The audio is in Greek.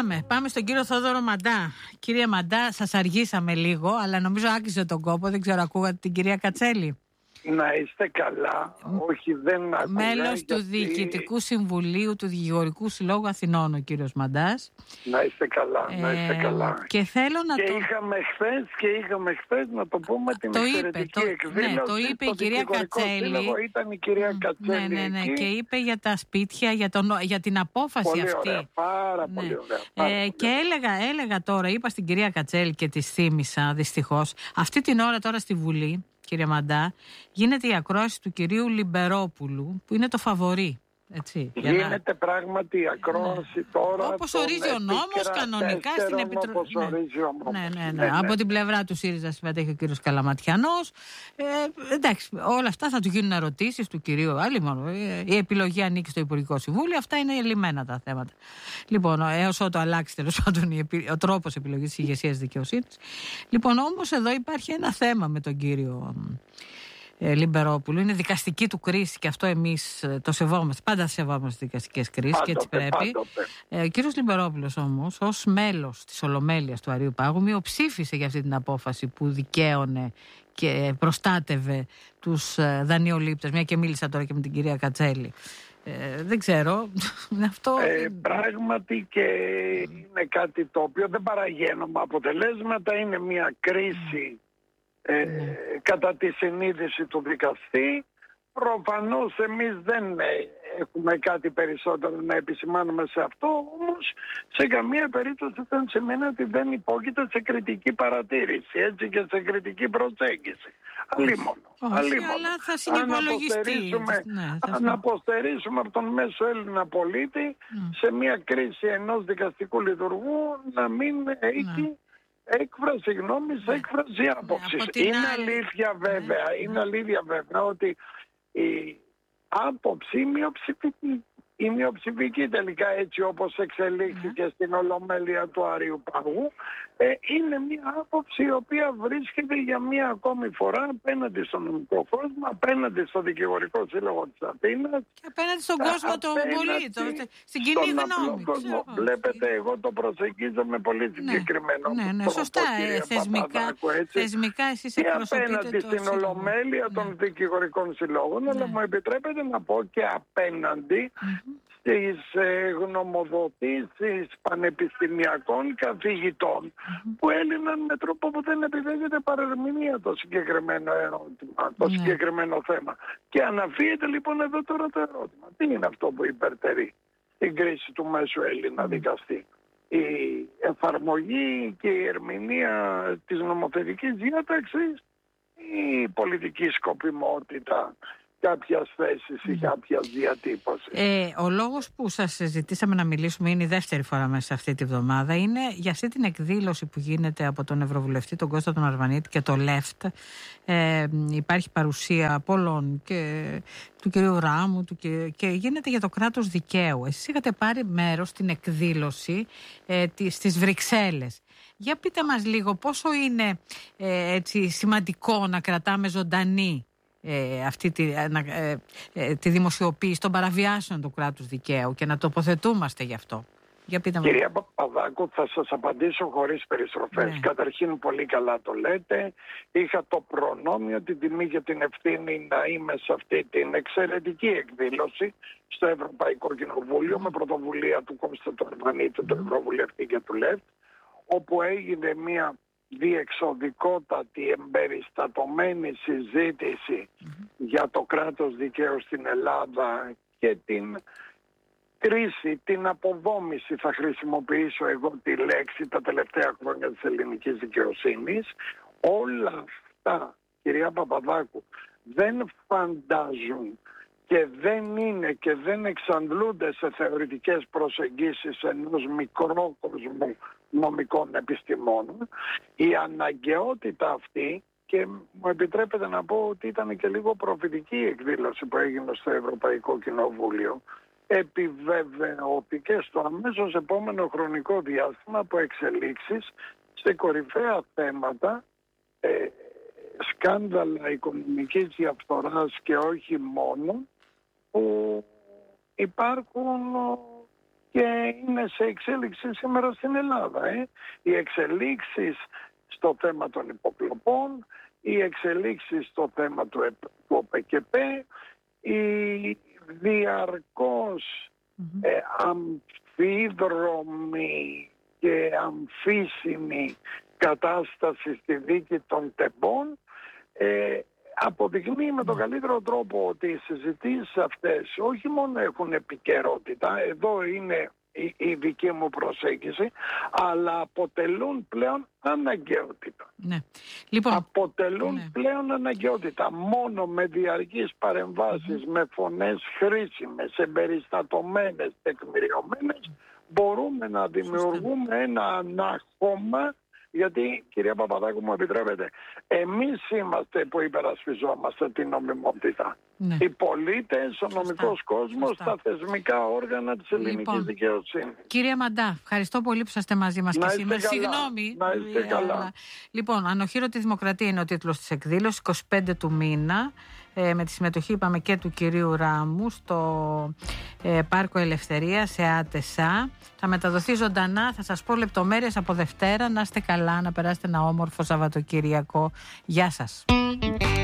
Πάμε στον κύριο Θόδωρο Μαντά. Κύριε Μαντά, σας αργήσαμε λίγο, αλλά νομίζω άκουσε τον κόπο. Δεν ξέρω, ακούγατε την κυρία Κατσέλη? Να είστε καλά. Όχι, δεν ακούγα. Μέλος του Διοικητικού Συμβουλίου του Δικηγορικού Συλλόγου Αθηνών ο κύριος Μαντάς. Να είστε καλά, να είστε καλά. Και θέλω να είχαμε χθες να το πούμε την εξαιρετική εκδήλωση. Ναι, το είπε η κυρία Κατσέλη. Ήταν η κυρία Κατσέλη. Ναι, και είπε για τα σπίτια, για την απόφαση πολύ αυτή. Ωραία, πάρα πολύ ωραία. Και έλεγα τώρα, είπα στην κυρία Κατσέλη και τη θύμισα δυστυχώς, αυτή την ώρα τώρα στη Βουλή, κύριε Μαντά, γίνεται η ακρόαση του κυρίου Λιμπερόπουλου, που είναι το φαβορί. Έτσι, γίνεται πράγματι η ακρόαση τώρα. Όπως ορίζει ο νόμος, κανονικά στην Επιτροπή. Ναι. Από την πλευρά του ΣΥΡΙΖΑ συμμετέχει ο κύριος Καλαματιανός. Εντάξει, όλα αυτά θα του γίνουν ερωτήσεις του κυρίου. Άλλη μόνο. Η επιλογή ανήκει στο Υπουργικό Συμβούλιο. Αυτά είναι ελλημμένα τα θέματα. Λοιπόν, έως ότου αλλάξει τέλος πάντων ο τρόπος επιλογής της ηγεσίας δικαιοσύνης. Λοιπόν, όμως εδώ υπάρχει ένα θέμα με τον κύριο Λιμπερόπουλου. Είναι δικαστική του κρίση και αυτό εμείς το σεβόμαστε. Πάντα σεβόμαστε δικαστικές κρίσεις και έτσι πρέπει. Ο κύριος Λιμπερόπουλος όμως, ως μέλος της Ολομέλειας του Αρείου Πάγου, μειοψήφισε για αυτή την απόφαση που δικαίωνε και προστάτευε τους δανειολήπτες. Μια και μίλησα τώρα και με την κυρία Κατσέλη. Δεν ξέρω. Αυτό... πράγματι και είναι κάτι το οποίο δεν παραγαίνουμε αποτελέσματα. Είναι μια κρίση κατά τη συνείδηση του δικαστή. Προφανώς εμείς δεν έχουμε κάτι περισσότερο να επισημάνουμε σε αυτό, όμως σε καμία περίπτωση δεν σημαίνει ότι δεν υπόκειται σε κριτική παρατήρηση, έτσι, και σε κριτική προσέγγιση. Αλλήμον. Αλλά θα συνυπολογιστεί. Αν αποστερήσουμε από τον μέσο Έλληνα πολίτη σε μια κρίση ενός δικαστικού λειτουργού να μην έχει έκφραση γνώμης, έκφραση άποψης. Είναι αλήθεια βέβαια ότι η άποψη η μειοψηφική τελικά, έτσι όπως εξελίχθηκε στην Ολομέλεια του Αρείου Πάγου, είναι μια άποψη η οποία βρίσκεται για μια ακόμη φορά απέναντι στον νομικό κόσμο, απέναντι στο Δικηγορικό Σύλλογο της Αθήνας και απέναντι στον κόσμο των πολίτων, στην κοινή γνώμη. Βλέπετε, εγώ το προσεγγίζω με πολύ συγκεκριμένο τρόπο. Ναι, σωστά. Θεσμικά εσείς εκπροσωπείτε το απέναντι στην Ολομέλεια των Δικηγορικών Συλλόγων, αλλά μου επιτρέπετε να πω και απέναντι στις γνωμοδοτήσεις πανεπιστημιακών καθηγητών που έλυναν με τρόπο που δεν επιδέχεται παρερμηνία το συγκεκριμένο ερώτημα, το συγκεκριμένο θέμα. Και αναφύεται λοιπόν εδώ τώρα το ερώτημα. Τι είναι αυτό που υπερτερεί την κρίση του μέσου Έλληνα δικαστή? Η εφαρμογή και η ερμηνεία της νομοθετικής διάταξης ή η πολιτική σκοπιμότητα κάποιας θέσης ή κάποιας διατύπωσης? Ο λόγος που σας ζητήσαμε να μιλήσουμε, είναι η δεύτερη φορά μέσα σε αυτή τη βδομάδα, είναι για αυτή την εκδήλωση που γίνεται από τον Ευρωβουλευτή τον Κώστα τον Αρβανίτη και το LEFT. Υπάρχει παρουσία πολλών και του κυρίου Ράμου και γίνεται για το κράτος δικαίου. Εσείς είχατε πάρει μέρος στην εκδήλωση στις Βρυξέλλες. Για πείτε μας λίγο πόσο είναι έτσι σημαντικό να κρατάμε ζωντανή αυτή τη δημοσιοποίηση των παραβιάσεων του κράτους δικαίου και να τοποθετούμαστε γι' αυτό. Κυρία Παπαδάκου, θα σας απαντήσω χωρίς περιστροφές. Καταρχήν, πολύ καλά το λέτε. Είχα το προνόμιο, την τιμή και την ευθύνη να είμαι σε αυτή την εξαιρετική εκδήλωση στο Ευρωπαϊκό Κοινοβούλιο με πρωτοβουλία του Κώστα του Αρβανίτη, του Ευρωβουλευτή και του ΛΕΦΤ, όπου έγινε μια διεξοδικότατη, εμπεριστατωμένη συζήτηση για το κράτος δικαίου στην Ελλάδα και την κρίση, την αποδόμηση, θα χρησιμοποιήσω εγώ τη λέξη, τα τελευταία χρόνια της ελληνικής δικαιοσύνης. Όλα αυτά, κυρία Παπαδάκου, δεν φαντάζουν και δεν είναι και δεν εξαντλούνται σε θεωρητικές προσεγγίσεις ενός μικρόκοσμου νομικών επιστημόνων. Η αναγκαιότητα αυτή, και μου επιτρέπετε να πω ότι ήταν και λίγο προφητική η εκδήλωση που έγινε στο Ευρωπαϊκό Κοινοβούλιο, επιβεβαιώθηκε στο αμέσως επόμενο χρονικό διάστημα από εξελίξεις σε κορυφαία θέματα, σκάνδαλα οικονομικής διαφθοράς και όχι μόνο, που υπάρχουν και είναι σε εξέλιξη σήμερα στην Ελλάδα. Οι εξελίξεις στο θέμα των υποκλοπών, οι εξελίξεις στο θέμα του ΟΠΕΚΕΠ, η διαρκώς αμφίδρομη και αμφίσιμη κατάσταση στη δίκη των τεμπών αποδεικνύει με τον καλύτερο τρόπο ότι οι συζητήσεις αυτές όχι μόνο έχουν επικαιρότητα, εδώ είναι η δική μου προσέγγιση, αλλά αποτελούν πλέον αναγκαιότητα. Ναι. Λοιπόν, αποτελούν πλέον αναγκαιότητα. Μόνο με διαρκείς παρεμβάσεις, με φωνές χρήσιμες, εμπεριστατωμένες, τεκμηριωμένες, μπορούμε να δημιουργούμε ένα ανάχωμα. Γιατί, κυρία Παπαδάκου, μου επιτρέπετε, εμείς είμαστε που υπερασπιζόμαστε την νομιμότητα. Ναι. Οι πολίτες, ο νομικός κόσμος, τα θεσμικά όργανα της ελληνικής δικαιοσύνης. Κύριε Μαντά, ευχαριστώ πολύ που είσαστε μαζί μας και σήμερα. Συγγνώμη. Να είστε καλά. Λοιπόν, «Ανοχήρωτη Δημοκρατία» είναι ο τίτλος της εκδήλωσης, 25 του μήνα. Με τη συμμετοχή, είπαμε, και του κυρίου Ράμου στο Πάρκο Ελευθερία σε ΑΤΕΣΑ. Θα μεταδοθεί ζωντανά, θα σας πω λεπτομέρειες από Δευτέρα. Να είστε καλά, να περάσετε ένα όμορφο Σαββατοκυριακό. Γεια σας.